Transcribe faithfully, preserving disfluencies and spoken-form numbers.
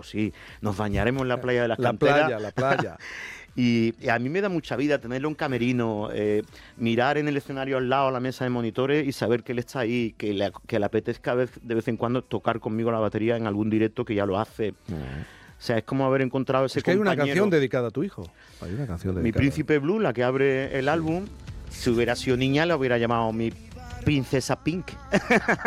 pues sí, nos bañaremos en la playa de las La canteras. playa, la playa. Y, y a mí me da mucha vida tenerlo en camerino, eh, mirar en el escenario al lado a la mesa de monitores y saber que él está ahí, que le, que le apetezca vez, de vez en cuando tocar conmigo la batería en algún directo que ya lo hace. Mm. O sea, es como haber encontrado ese Es que hay compañero. una canción dedicada a tu hijo. Hay una canción dedicada. Mi Príncipe Blue, la que abre el sí. álbum, si hubiera sido niña, la hubiera llamado mi Princesa Pink.